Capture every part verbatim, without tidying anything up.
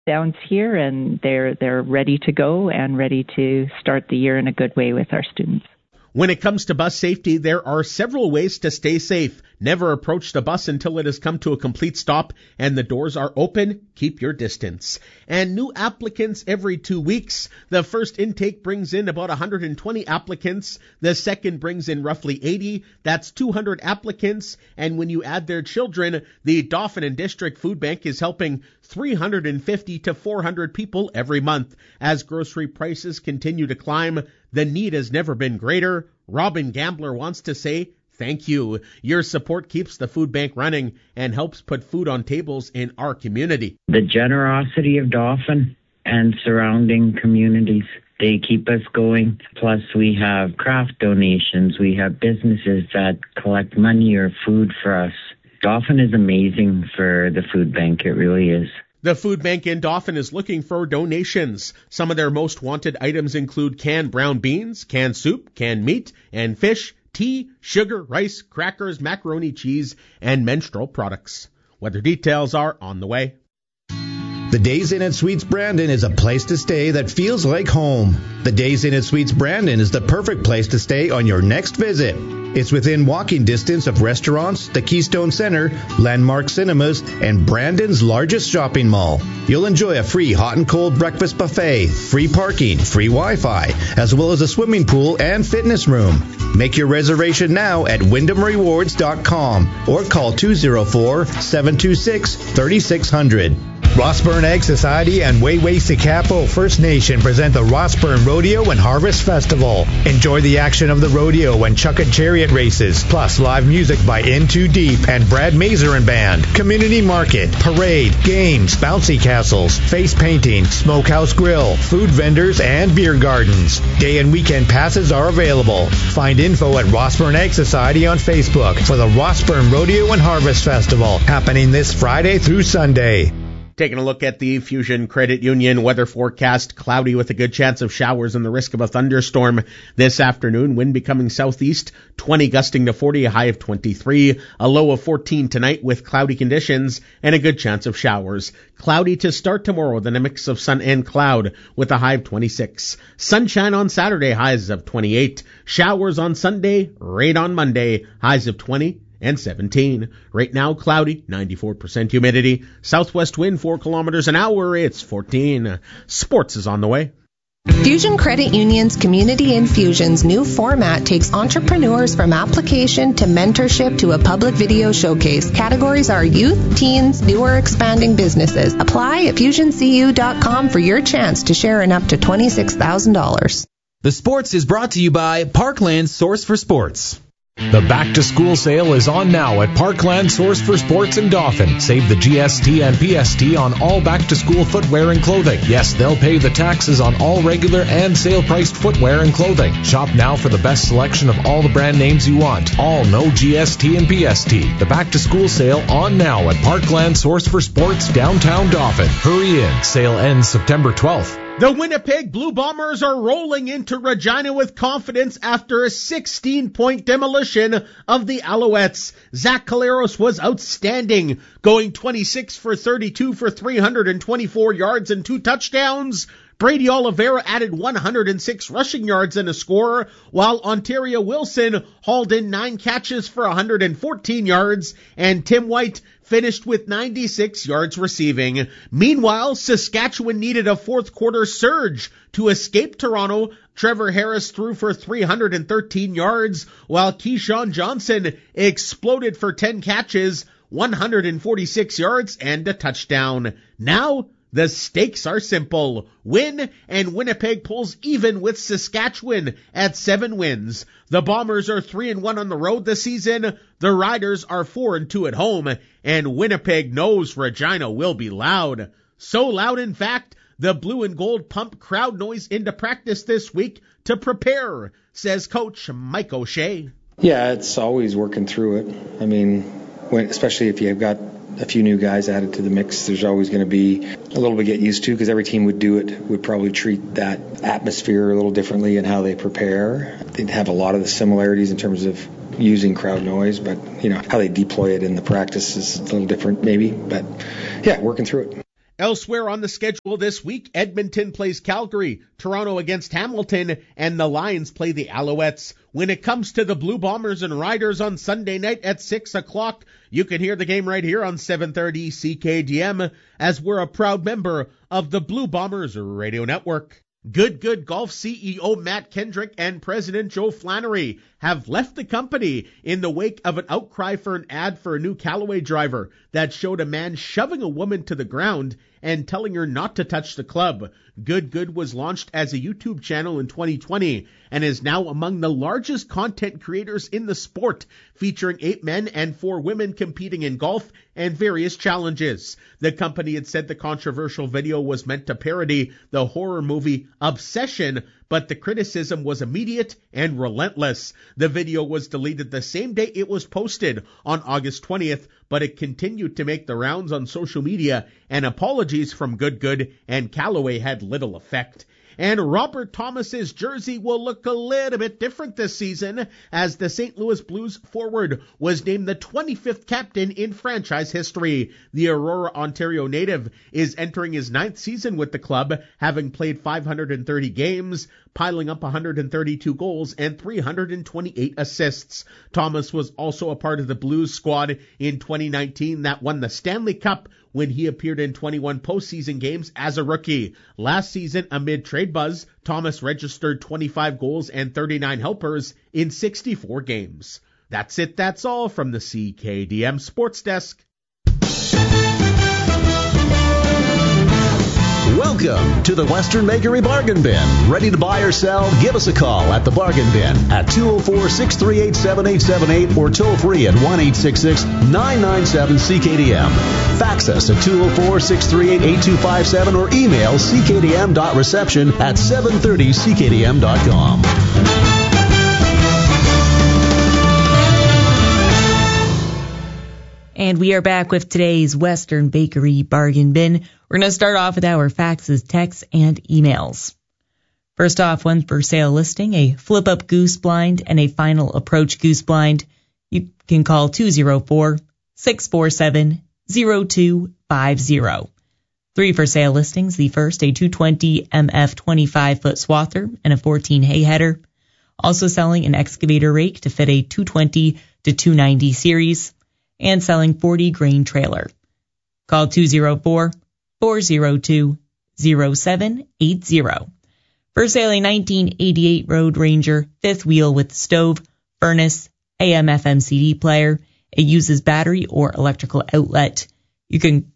downs here, and they're they're ready to go and ready to start the year in a good way with our students. When it comes to bus safety, there are several ways to stay safe. Never approach the bus until it has come to a complete stop and the doors are open. Keep your distance. And new applicants every two weeks. The first intake brings in about one hundred twenty applicants. The second brings in roughly eighty. That's two hundred applicants. And when you add their children, the Dauphin and District Food Bank is helping three hundred fifty to four hundred people every month. As grocery prices continue to climb, the need has never been greater. Robin Gambler wants to say thank you. Your support keeps the food bank running and helps put food on tables in our community. The generosity of Dauphin and surrounding communities, they keep us going. Plus, we have craft donations. We have businesses that collect money or food for us. Dauphin is amazing for the food bank. It really is. The food bank in Dauphin is looking for donations. Some of their most wanted items include canned brown beans, canned soup, canned meat, and fish, tea, sugar, rice, crackers, macaroni, cheese, and menstrual products. Weather details are on the way. The Days Inn at Suites Brandon is a place to stay that feels like home. The Days Inn at Suites Brandon is the perfect place to stay on your next visit. It's within walking distance of restaurants, the Keystone Center, Landmark Cinemas, and Brandon's largest shopping mall. You'll enjoy a free hot and cold breakfast buffet, free parking, free Wi-Fi, as well as a swimming pool and fitness room. Make your reservation now at wyndham rewards dot com or call two oh four, seven two six, three six zero zero. Rossburn Ag Society and Wayway Sikapo First Nation present the Rossburn Rodeo and Harvest Festival. Enjoy the action of the rodeo and chuck and chariot races, plus live music by In Too Deep and Brad Mazer and Band. Community market, parade, games, bouncy castles, face painting, smokehouse grill, food vendors, and beer gardens. Day and weekend passes are available. Find info at Rossburn Ag Society on Facebook for the Rossburn Rodeo and Harvest Festival, happening this Friday through Sunday. Taking a look at the Fusion Credit Union weather forecast, cloudy with a good chance of showers and the risk of a thunderstorm this afternoon. Wind becoming southeast, twenty gusting to forty, a high of twenty-three, a low of fourteen tonight with cloudy conditions and a good chance of showers. Cloudy to start tomorrow, then a mix of sun and cloud with a high of twenty-six. Sunshine on Saturday, highs of twenty-eight. Showers on Sunday, rain on Monday, highs of twenty and seventeen. Right now, cloudy, ninety-four percent humidity. Southwest wind, four kilometers an hour. It's fourteen. Sports is on the way. Fusion Credit Union's Community Infusion's new format takes entrepreneurs from application to mentorship to a public video showcase. Categories are youth, teens, new or expanding businesses. Apply at fusion c u dot com for your chance to share in up to twenty-six thousand dollars. The Sports is brought to you by Parkland Source for Sports. The back-to-school sale is on now at Parkland Source for Sports in Dauphin. Save the G S T and P S T on all back-to-school footwear and clothing. Yes, they'll pay the taxes on all regular and sale-priced footwear and clothing. Shop now for the best selection of all the brand names you want. All no G S T and P S T. The back-to-school sale on now at Parkland Source for Sports, downtown Dauphin. Hurry in. Sale ends September twelfth. The Winnipeg Blue Bombers are rolling into Regina with confidence after a sixteen-point demolition of the Alouettes. Zach Caleros was outstanding, going twenty-six for thirty-two for three hundred twenty-four yards and two touchdowns. Brady Oliveira added one hundred six rushing yards and a score, while Ontario Wilson hauled in nine catches for one hundred fourteen yards, and Tim White finished with ninety-six yards receiving. Meanwhile, Saskatchewan needed a fourth quarter surge to escape Toronto. Trevor Harris threw for three hundred thirteen yards, while Keyshawn Johnson exploded for ten catches, one hundred forty-six yards, and a touchdown. Now, the stakes are simple. Win, and Winnipeg pulls even with Saskatchewan at seven wins. The Bombers are three and one on the road this season. The Riders are four and two at home, and Winnipeg knows Regina will be loud. So loud, in fact, the blue and gold pump crowd noise into practice this week to prepare, says Coach Mike O'Shea. Yeah, it's always working through it. I mean, when, especially if you've got a few new guys added to the mix, there's always going to be a little to get used to, because every team would do it, would probably treat that atmosphere a little differently in how they prepare. They'd have a lot of the similarities in terms of using crowd noise, but you know how they deploy it in the practice is a little different maybe. But yeah, working through it. Elsewhere on the schedule this week, Edmonton plays Calgary, Toronto against Hamilton, and the Lions play the Alouettes. When it comes to the Blue Bombers and Riders on Sunday night at six o'clock, you can hear the game right here on seven thirty C K D M, as we're a proud member of the Blue Bombers Radio Network. Good Good Golf C E O Matt Kendrick and President Joe Flannery have left the company in the wake of an outcry for an ad for a new Callaway driver that showed a man shoving a woman to the ground and telling her not to touch the club. Good Good was launched as a YouTube channel in twenty twenty and is now among the largest content creators in the sport, featuring eight men and four women competing in golf and various challenges. The company had said the controversial video was meant to parody the horror movie Obsession, but the criticism was immediate and relentless. The video was deleted the same day it was posted on August twentieth, but it continued to make the rounds on social media, and apologies from Good Good and Callaway had little effect. And Robert Thomas's jersey will look a little bit different this season, as the Saint Louis Blues forward was named the twenty-fifth captain in franchise history. The Aurora, Ontario native is entering his ninth season with the club, having played five hundred thirty games, piling up one hundred thirty-two goals and three hundred twenty-eight assists. Thomas was also a part of the Blues squad in twenty nineteen that won the Stanley Cup when he appeared in twenty-one postseason games as a rookie. Last season, amid trade buzz, Thomas registered twenty-five goals and thirty-nine helpers in sixty-four games. That's it, that's all from the C K D M Sports Desk. Welcome to the Western Bakery Bargain Bin. Ready to buy or sell? Give us a call at the Bargain Bin at two oh four, six three eight, seven eight seven eight or toll free at one eight six six, nine nine seven, C K D M. Fax us at two oh four, six three eight, eight two five seven or email c k d m dot reception at seven thirty c k d m dot com. And we are back with today's Western Bakery Bargain Bin. We're going to start off with our faxes, texts, and emails. First off, one for sale listing, a flip-up goose blind and a final approach goose blind. You can call two oh four, six four seven, oh two five oh. Three for sale listings. The first, a two twenty M F twenty-five foot swather and a fourteen hay header. Also selling an excavator rake to fit a two twenty to two ninety series. And selling forty grain trailer. Call two oh four, four oh two, oh seven eight oh. For sale, a nineteen eighty-eight Road Ranger, fifth wheel with stove, furnace, A M F M C D player. It uses battery or electrical outlet. You can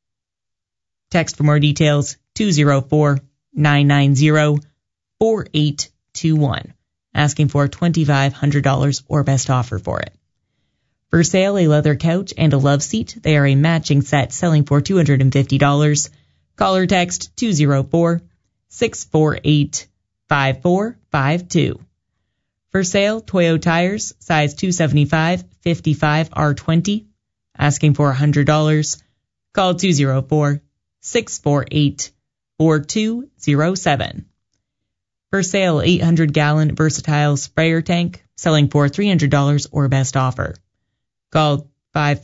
text for more details, two oh four, nine nine oh, four eight two one. Asking for twenty-five hundred dollars or best offer for it. For sale, a leather couch and a love seat. They are a matching set selling for two hundred fifty dollars. Call or text two oh four, six four eight, five four five two. For sale, Toyo tires, size two seventy-five, fifty-five R twenty. Asking for one hundred dollars. Call two oh four, six four eight, four two oh seven. For sale, eight hundred gallon versatile sprayer tank selling for three hundred dollars or best offer. Call five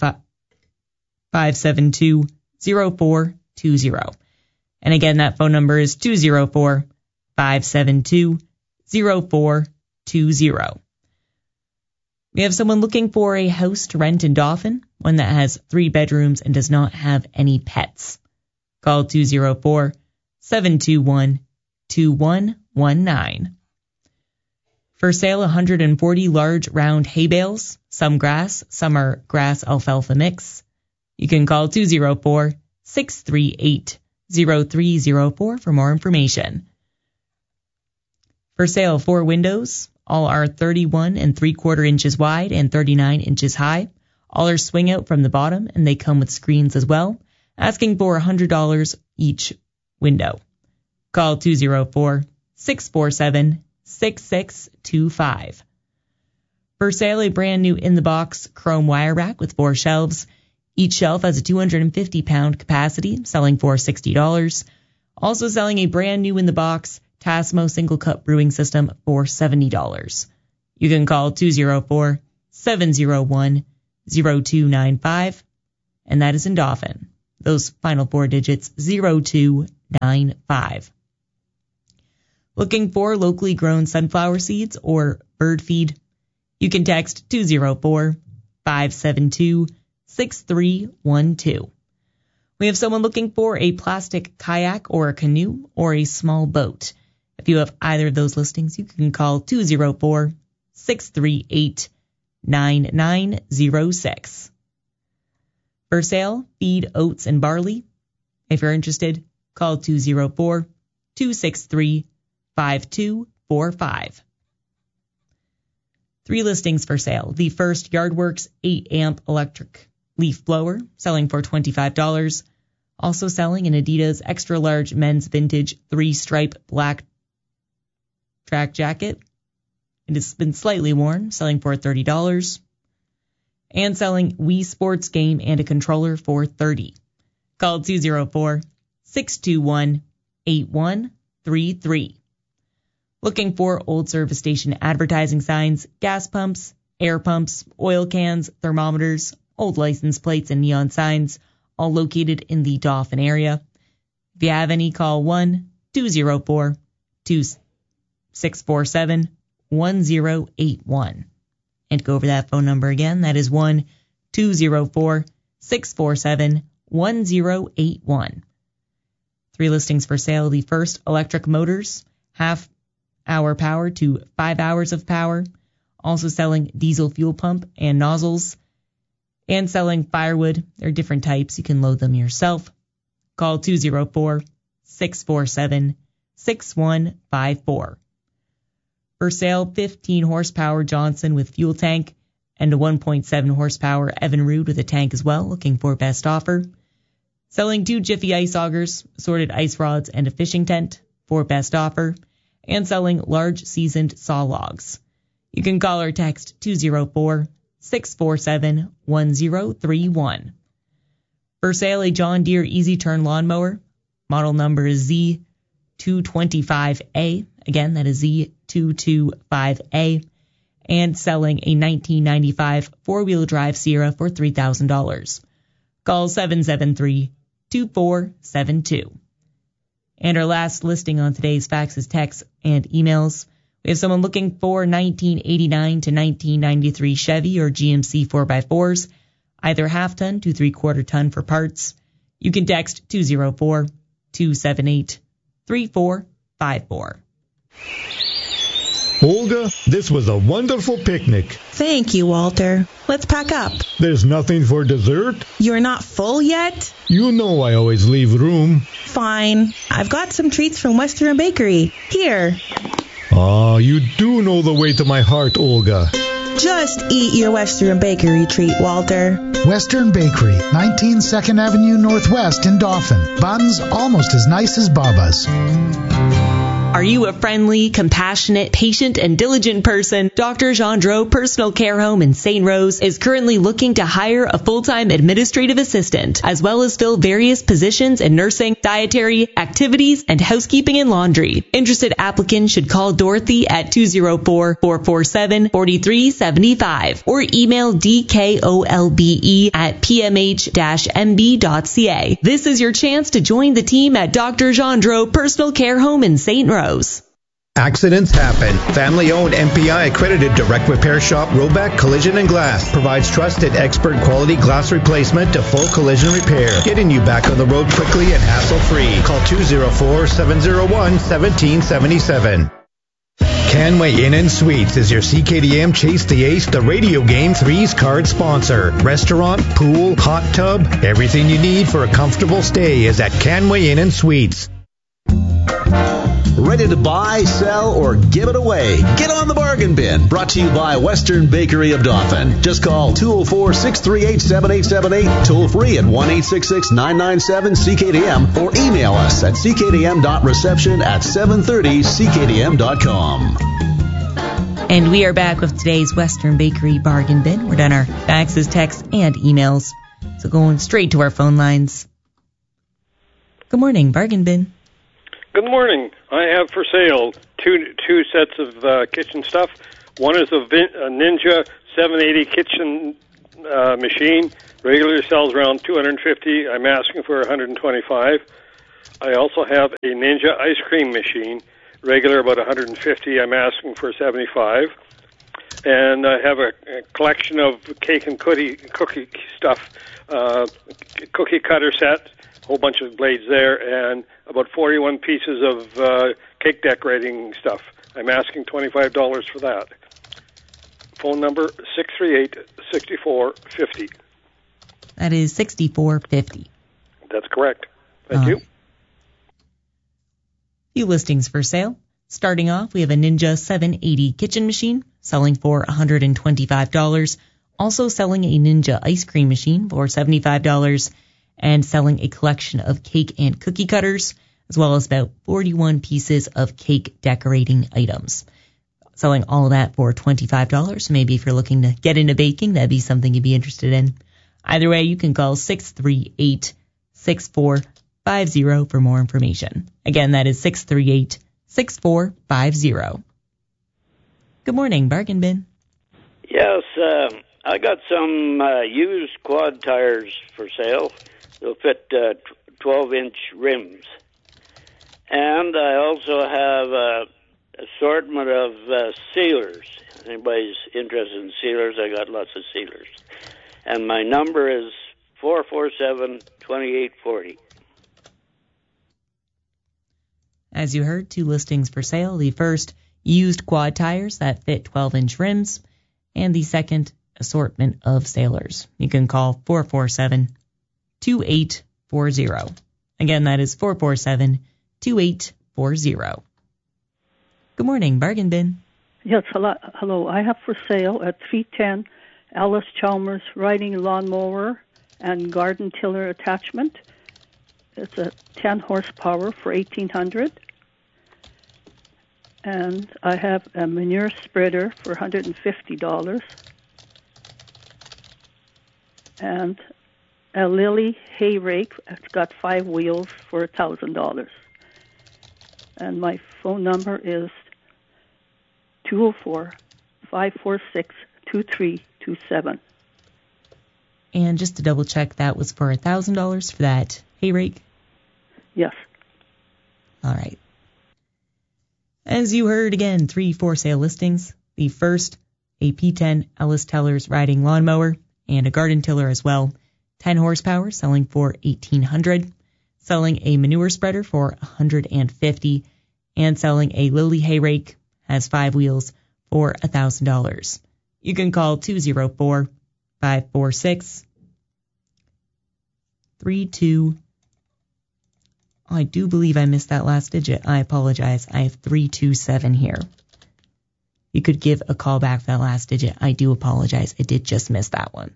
seven two, oh four two oh. And again, that phone number is two oh four, five seven two, oh four two oh. We have someone looking for a house to rent in Dauphin, one that has three bedrooms and does not have any pets. Call two oh four, seven two one, two one one nine. For sale, one hundred forty large round hay bales, some grass, some are grass alfalfa mix. You can call two oh four, six three eight, oh three oh four for more information. For sale, four windows. All are thirty-one and three quarter inches wide and thirty-nine inches high. All are swing out from the bottom and they come with screens as well. Asking for one hundred dollars each window. Call two oh four, six four seven, six six two five. For sale, a brand new in-the-box chrome wire rack with four shelves. Each shelf has a two hundred fifty pound capacity, selling for sixty dollars. Also selling a brand new in-the-box Tasmo single cup brewing system for seventy dollars. You can call two oh four, seven oh one, oh two nine five, and that is in Dauphin. Those final four digits, zero two nine five. Looking for locally grown sunflower seeds or bird feed? You can text two zero four, five seven two, six three one two. We have someone looking for a plastic kayak or a canoe or a small boat. If you have either of those listings, you can call two zero four, six three eight, nine nine zero six. For sale, feed, oats, and barley. If you're interested, call two zero four, two six three, five two four five. Three listings for sale. The first, Yardworks eight amp electric leaf blower, selling for twenty-five dollars. Also selling an Adidas extra large men's vintage three-stripe black track jacket. It has been slightly worn, selling for thirty dollars. And selling Wii Sports game and a controller for thirty dollars. Call two zero four, six two one, eight one three three. Looking for old service station advertising signs, gas pumps, air pumps, oil cans, thermometers, old license plates, and neon signs, all located in the Dauphin area. If you have any, call one two zero four, two six four seven, one zero eight one. And go over that phone number again. That is one two zero four, six four seven, one zero eight one. Three listings for sale. The first, electric motors, half hour power to five hours of power. Also selling diesel fuel pump and nozzles. And selling firewood. There are different types. You can load them yourself. Call two zero four, six four seven, six one five four. For sale, fifteen horsepower Johnson with fuel tank and a one point seven horsepower Evinrude with a tank as well, looking for best offer. Selling two Jiffy ice augers, assorted ice rods, and a fishing tent for best offer. And selling large seasoned saw logs. You can call or text two zero four, six four seven, one zero three one. For sale, a John Deere Easy Turn lawnmower. Model number is Z two twenty-five A. Again, that is Z two twenty-five A. And selling a nineteen ninety-five four-wheel drive Sierra for three thousand dollars. Call seven seven three, two four seven two. And our last listing on today's faxes, texts, and emails. We have someone looking for nineteen eighty-nine to nineteen ninety-three Chevy or G M C four by fours, either half ton to three-quarter ton for parts. You can text two zero four, two seven eight, three four five four. Olga, this was a wonderful picnic. Thank you, Walter. Let's pack up. There's nothing for dessert? You're not full yet? You know I always leave room. Fine. I've got some treats from Western Bakery. Here. Ah, you do know the way to my heart, Olga. Just eat your Western Bakery treat, Walter. Western Bakery, nineteen second Avenue Northwest in Dauphin. Buns almost as nice as Baba's. Are you a friendly, compassionate, patient, and diligent person? Doctor Gendreau Personal Care Home in Saint Rose is currently looking to hire a full-time administrative assistant, as well as fill various positions in nursing, dietary, activities, and housekeeping and laundry. Interested applicants should call Dorothy at two zero four, four four seven, four three seven five or email dkolbe at p m h dash m b dot c a. This is your chance to join the team at Doctor Gendreau Personal Care Home in Saint Rose. Accidents happen. Family-owned M P I accredited direct repair shop Roback Collision and Glass provides trusted expert quality glass replacement to full collision repair, getting you back on the road quickly and hassle-free. Call two zero four, seven zero one, one seven seven seven. Canway Inn and Suites is your C K D M Chase the Ace, the radio game threes card sponsor. Restaurant, pool, hot tub, everything you need for a comfortable stay is at Canway Inn and Suites. Ready to buy, sell, or give it away? Get on the bargain bin. Brought to you by Western Bakery of Dauphin. Just call two oh four, six three eight, seven eight seven eight, toll free at one eight six six, nine nine seven, C K D M, or email us at c k d m dot reception at seven thirty c k d m dot com. And we are back with today's Western Bakery Bargain Bin. We're done our faxes, texts, and emails. So going straight to our phone lines. Good morning, Bargain Bin. Good morning. I have for sale two two sets of uh, kitchen stuff. One is a, Vin- a Ninja seven eighty kitchen uh, machine. Regular sells around two hundred fifty dollars. I'm asking for one hundred twenty-five dollars. I also have a Ninja ice cream machine. Regular about one hundred fifty dollars. I'm asking for seventy-five dollars. And I have a, a collection of cake and cookie, cookie stuff, uh, cookie cutter set, a whole bunch of blades there, and about forty-one pieces of uh, cake decorating stuff. I'm asking twenty-five dollars for that. Phone number six three eight, six four five zero. That is sixty-four fifty. That's correct. Thank uh, you. Few listings for sale. Starting off, we have a Ninja seven eighty kitchen machine selling for one hundred twenty-five dollars. Also selling a Ninja ice cream machine for seventy-five dollars. And selling a collection of cake and cookie cutters, as well as about forty-one pieces of cake decorating items. Selling all of that for twenty-five dollars. Maybe if you're looking to get into baking, that'd be something you'd be interested in. Either way, you can call six three eight, six four five zero for more information. Again, that is six three eight, six four five zero. Good morning, Bargain Bin. Yes, uh, I got some uh, used quad tires for sale. They'll fit uh, twelve-inch rims. And I also have an assortment of uh, sealers. If anybody's interested in sealers, I got lots of sealers. And my number is four four seven, two eight four zero. As you heard, two listings for sale. The first, used quad tires that fit twelve-inch rims. And the second, assortment of sailors. You can call four four seven, two eight four zero. Again, that is four four seven, two eight four zero. Good morning, Bargain Bin. Yes, hello. hello. I have for sale at three ten Alice Chalmers riding lawnmower and garden tiller attachment. It's a ten horsepower for eighteen hundred dollars. And I have a manure spreader for one hundred fifty dollars. And a Lily hay rake. It's got five wheels for one thousand dollars. And my phone number is two oh four, five four six, two three two seven. And just to double check, that was for one thousand dollars for that hay rake? Yes. All right. As you heard, again, three for sale listings. The first, a P ten Ellis Tellers riding lawnmower and a garden tiller as well. ten horsepower, selling for eighteen hundred dollars. Selling a manure spreader for one hundred fifty dollars. And selling a Lily hay rake, has five wheels, for one thousand dollars. You can call two oh four, five four six, three two. I do believe I missed that last digit. I apologize. I have three two seven here. You could give a call back for that last digit. I do apologize. I did just miss that one.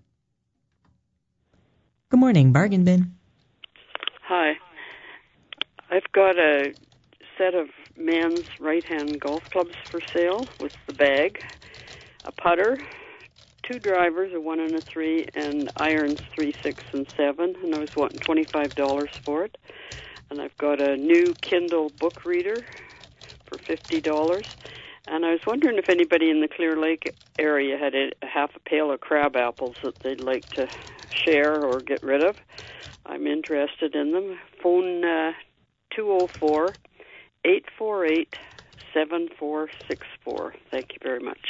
Good morning, Bargain Bin. Hi. I've got a set of men's right-hand golf clubs for sale with the bag, a putter, two drivers, a one and a three, and irons three, six, and seven. And I was wanting twenty-five dollars for it. And I've got a new Kindle book reader for fifty dollars. And I was wondering if anybody in the Clear Lake area had a, a half a pail of crab apples that they'd like to share or get rid of. I'm interested in them. Phone uh, two oh four, eight four eight, seven four six four. Thank you very much.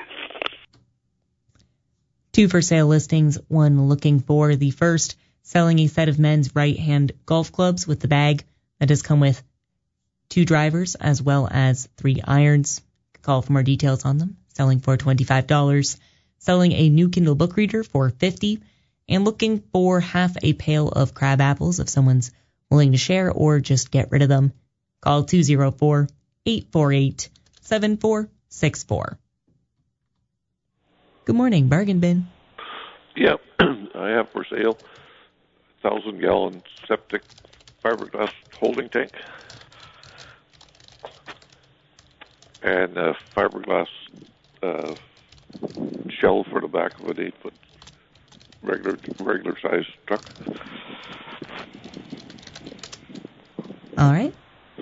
Two for sale listings, one looking for the first, selling a set of men's right-hand golf clubs with the bag that does come with two drivers as well as three irons. Call for more details on them. Selling for twenty-five dollars. Selling a new Kindle book reader for fifty dollars. And looking for half a pail of crab apples if someone's willing to share or just get rid of them. Call two oh four, eight four eight, seven four six four. Good morning, Bargain Bin. Yep, I have for sale a thousand gallon septic fiberglass holding tank and a fiberglass uh, shell for the back of an eight foot regular regular size truck. All right.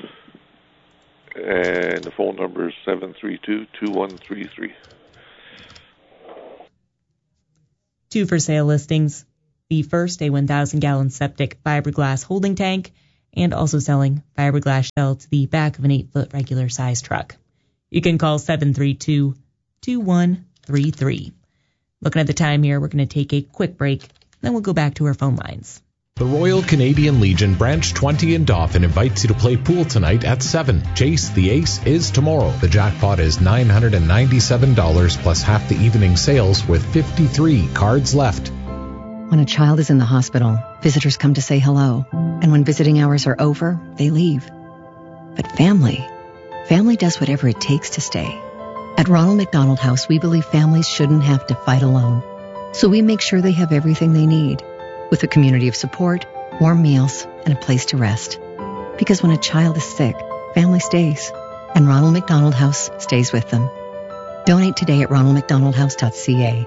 And the phone number is seven three two, two one three three. Two for sale listings. The first, a one thousand gallon septic fiberglass holding tank, and also selling fiberglass shell to the back of an eight foot regular size truck. You can call seven three two, two one three three. Looking at the time here, we're going to take a quick break, then we'll go back to our phone lines. The Royal Canadian Legion Branch twenty in Dauphin invites you to play pool tonight at seven. Chase the Ace is tomorrow. The jackpot is nine hundred ninety-seven dollars plus half the evening sales with fifty-three cards left. When a child is in the hospital, visitors come to say hello. And when visiting hours are over, they leave. But family, family does whatever it takes to stay. At Ronald McDonald House, we believe families shouldn't have to fight alone. So we make sure they have everything they need, with a community of support, warm meals, and a place to rest. Because when a child is sick, family stays, and Ronald McDonald House stays with them. Donate today at ronald mcdonald house dot c a.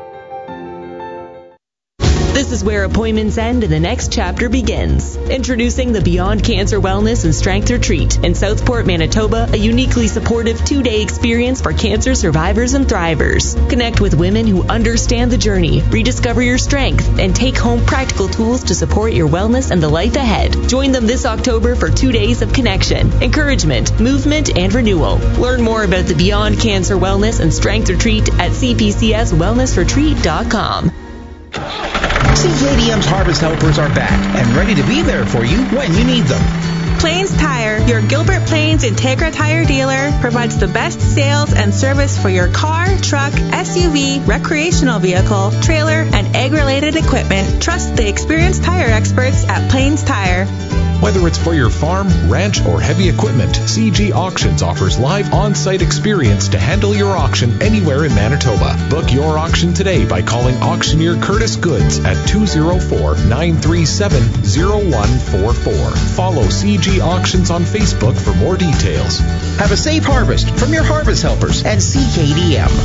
This is where appointments end and the next chapter begins. Introducing the Beyond Cancer Wellness and Strength Retreat in Southport, Manitoba, a uniquely supportive two-day experience for cancer survivors and thrivers. Connect with women who understand the journey, rediscover your strength, and take home practical tools to support your wellness and the life ahead. Join them this October for two days of connection, encouragement, movement, and renewal. Learn more about the Beyond Cancer Wellness and Strength Retreat at c p c s wellness retreat dot com. C K D M's Harvest Helpers are back and ready to be there for you when you need them. Plains Tire, your Gilbert Plains Integra Tire dealer, provides the best sales and service for your car, truck, S U V, recreational vehicle, trailer, and ag-related equipment. Trust the experienced tire experts at Plains Tire. Whether it's for your farm, ranch, or heavy equipment, C G Auctions offers live on-site experience to handle your auction anywhere in Manitoba. Book your auction today by calling auctioneer Curtis Goods at two oh four, nine three seven, oh one four four. Follow C G Auctions on Facebook for more details. Have a safe harvest from your Harvest Helpers at C K D M.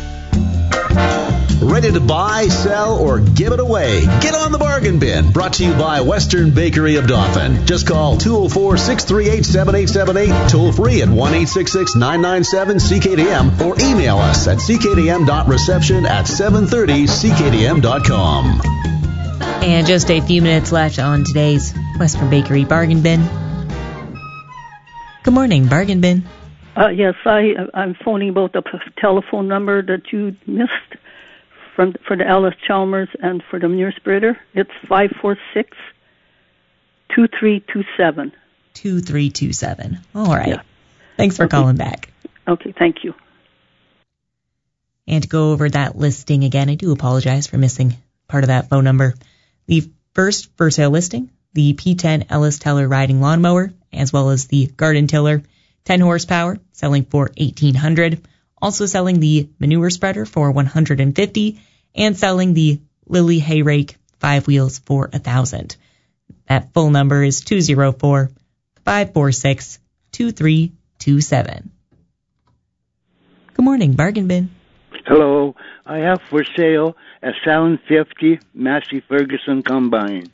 Ready to buy, sell, or give it away? Get on the bargain bin. Brought to you by Western Bakery of Dauphin. Just call two oh four, six three eight, seven eight seven eight, toll free at one eight six six, nine nine seven, C K D M, or email us at c k d m dot reception at seven thirty c k d m dot com. And just a few minutes left on today's Western Bakery Bargain Bin. Good morning, Bargain Bin. Uh, yes, I, I'm phoning about the p- telephone number that you missed from for the Ellis Chalmers and for the manure spreader. It's five four six, two three two seven. two three two seven. All right. Yeah. Thanks for okay. calling back. Okay, thank you. And to go over that listing again, I do apologize for missing part of that phone number. The first for sale listing, the P ten Ellis Teller riding lawnmower, as well as the garden tiller, ten horsepower, selling for eighteen hundred dollars. Also selling the manure spreader for one hundred fifty dollars, and selling the Lily hay rake five wheels for one thousand dollars. That full number is two oh four, five four six, two three two seven. Good morning, Bargain Bin. Hello. I have for sale a seven fifty Massey Ferguson combine.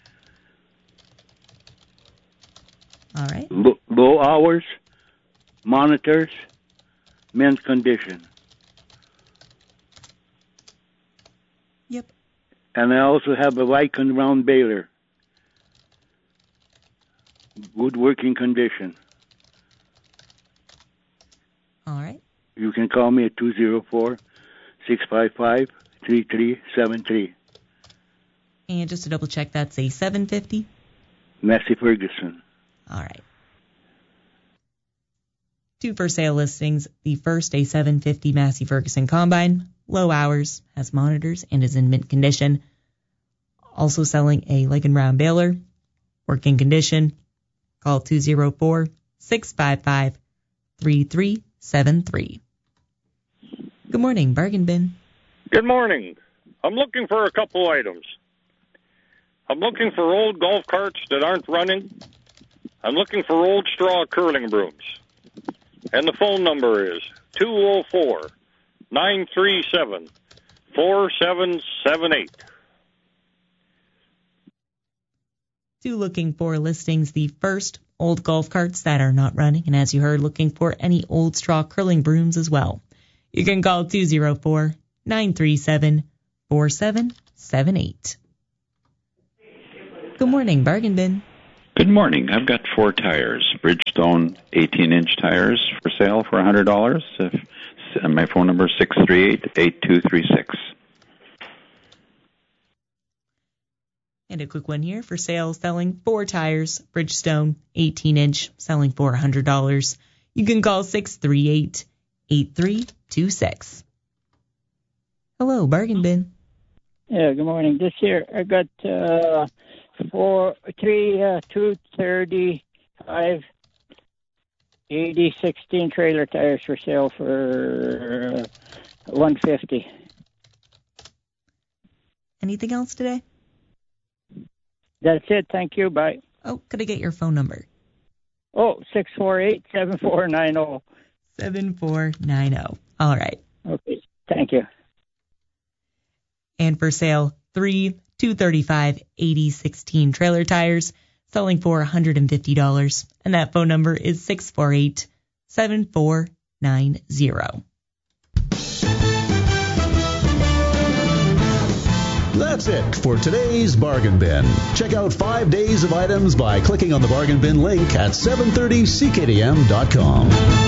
All right. Low, low hours, monitors, mint condition. Yep. And I also have a Lycan round baler. Good working condition. All right. You can call me at two oh four, six five five, three three seven three. And just to double check, that's a seven fifty? Massey Ferguson. All right. Two for sale listings. The first, a seven fifty Massey Ferguson combine, low hours, has monitors, and is in mint condition. Also selling a Lycan round baler, working condition. Call two oh four, six five five, three three seven three. Good morning, Bargain Bin. Good morning. I'm looking for a couple items. I'm looking for old golf carts that aren't running. I'm looking for old straw curling brooms. And the phone number is two oh four, nine three seven, four seven seven eight. Two looking for listings. The first, old golf carts that are not running. And as you heard, looking for any old straw curling brooms as well. You can call two oh four, nine three seven, four seven seven eight. Good morning, Bargain Bin. Good morning. I've got four tires, Bridgestone eighteen-inch tires for sale for one hundred dollars. If, my phone number is six three eight, eight two three six. And a quick one here for sale, selling four tires, Bridgestone eighteen-inch, selling for one hundred dollars. You can call six three eight, eight three two six. Hello, Bargain Bin. Yeah, good morning. This year I got uh, four, three, uh, two thirty-five, eighty, sixteen trailer tires for sale for uh, one fifty. Anything else today? That's it. Thank you. Bye. Oh, could I get your phone number? Oh, six four eight, seven four nine zero. seven four nine zero. All right. Okay. Thank you. And for sale, three two thirty-five, eighty, sixteen trailer tires, selling for one hundred fifty dollars. And that phone number is six four eight, seven four nine zero. That's it for today's Bargain Bin. Check out five days of items by clicking on the Bargain Bin link at seven thirty c k d m dot com.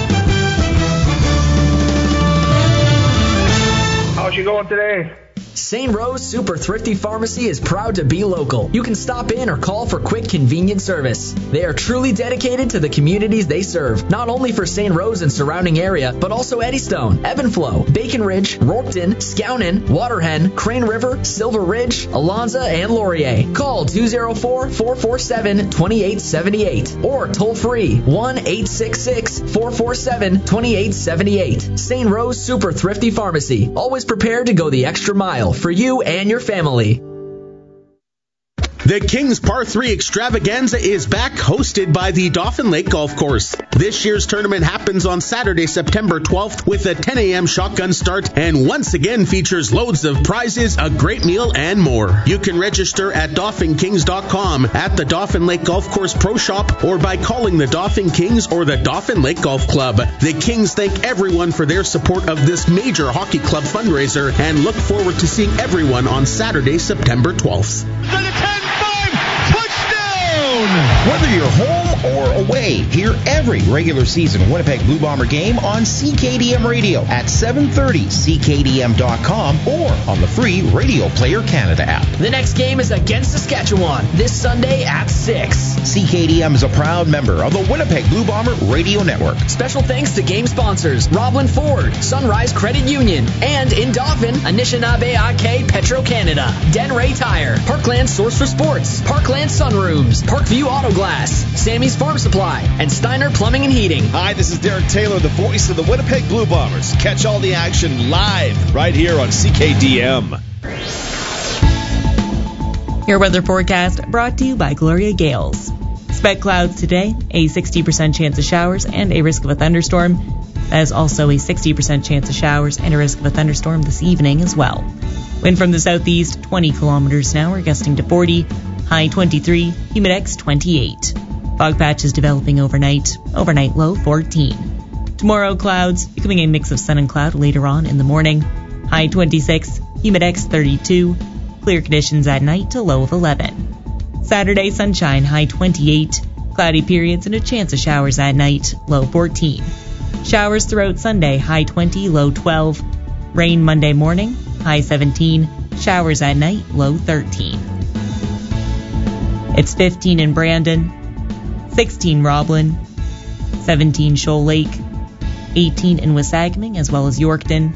How's you going today? Saint Rose Super Thrifty Pharmacy is proud to be local. You can stop in or call for quick, convenient service. They are truly dedicated to the communities they serve, not only for Saint Rose and surrounding area, but also Eddystone, Evanflow, Bacon Ridge, Rockton, Skownon, Waterhen, Crane River, Silver Ridge, Alonza, and Laurier. Call two oh four, four four seven, two eight seven eight or toll free one eight six six, four four seven, two eight seven eight. Saint Rose Super Thrifty Pharmacy, always prepared to go the extra mile for you and your family. The Kings Par three Extravaganza is back, hosted by the Dauphin Lake Golf Course. This year's tournament happens on Saturday, September twelfth, with a ten a.m. shotgun start, and once again features loads of prizes, a great meal, and more. You can register at Dauphin Kings dot com, at the Dauphin Lake Golf Course Pro Shop, or by calling the Dauphin Kings or the Dauphin Lake Golf Club. The Kings thank everyone for their support of this major hockey club fundraiser and look forward to seeing everyone on Saturday, September twelfth. Whether you're home or away, hear every regular season Winnipeg Blue Bomber game on C K D M Radio at seven thirty c k d m dot com or on the free Radio Player Canada app. The next game is against Saskatchewan this Sunday at six. C K D M is a proud member of the Winnipeg Blue Bomber Radio Network. Special thanks to game sponsors Roblin Ford, Sunrise Credit Union, and in Dauphin, Anishinaabe Ake Petro Canada, Denray Tire, Parkland Source for Sports, Parkland Sunrooms, Parkview Auto Glass, Sammy's Farm Supply, and Steiner Plumbing and Heating. Hi, this is Derek Taylor, the voice of the Winnipeg Blue Bombers. Catch all the action live right here on C K D M. Your weather forecast brought to you by Gloria Gales. Expect clouds today, a sixty percent chance of showers, and a risk of a thunderstorm. That is also a sixty percent chance of showers and a risk of a thunderstorm this evening as well. Wind from the southeast, twenty kilometers an hour, gusting to forty. High twenty-three, humidex twenty-eight. Fog patches developing overnight. Overnight low fourteen. Tomorrow, clouds, becoming a mix of sun and cloud later on in the morning. High twenty-six, humidex thirty-two. Clear conditions at night to low of eleven. Saturday, sunshine, high twenty-eight. Cloudy periods and a chance of showers at night, low fourteen. Showers throughout Sunday, high twenty, low twelve. Rain Monday morning, high seventeen. Showers at night, low thirteen. It's fifteen in Brandon, sixteen Roblin, seventeen Shoal Lake, eighteen in Wasagaming as well as Yorkton,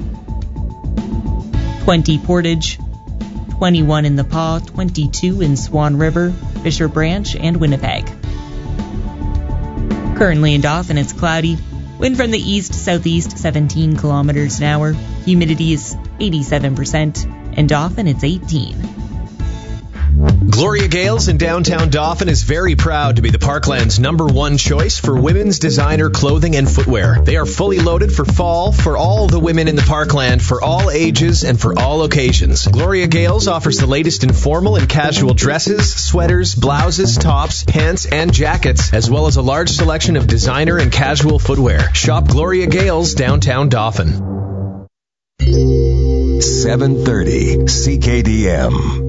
twenty Portage, twenty-one in the Paw, twenty-two in Swan River, Fisher Branch, and Winnipeg. Currently in Dauphin, it's cloudy. Wind from the east-southeast, seventeen kilometers an hour. Humidity is eighty-seven percent. In Dauphin, it's eighteen. Gloria Gales in downtown Dauphin is very proud to be the Parkland's number one choice for women's designer clothing and footwear. They are fully loaded for fall for all the women in the Parkland for all ages and for all occasions. Gloria Gales offers the latest in formal and casual dresses, sweaters, blouses, tops, pants, and jackets, as well as a large selection of designer and casual footwear. Shop Gloria Gales downtown Dauphin. seven thirty C K D M.